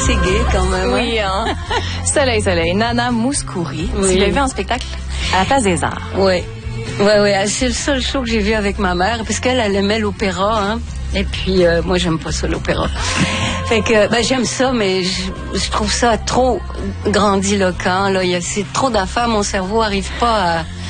C'est gay quand même. Oui, hein. Soleil. Nana Mouskouri. Oui. Tu l'as vu en spectacle à la Place des Arts. Oui. C'est le seul show que j'ai vu avec ma mère, parce qu'elle aimait l'opéra, hein. Et puis, moi, j'aime pas ça, l'opéra. Fait que, j'aime ça, mais je trouve ça trop grandiloquent, là. C'est trop d'affaires, mon cerveau arrive pas à